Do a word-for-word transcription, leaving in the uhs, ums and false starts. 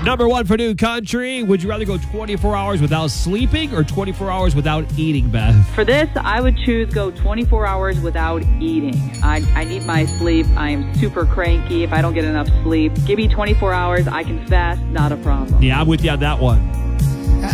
Number one for New Country. Would you rather go twenty-four hours without sleeping or twenty-four hours without eating, Beth? For this, I would choose go twenty-four hours without eating. I, I need my sleep. I am super cranky if I don't get enough sleep. Give me twenty-four hours. I can fast. Not a problem. Yeah, I'm with you on that one.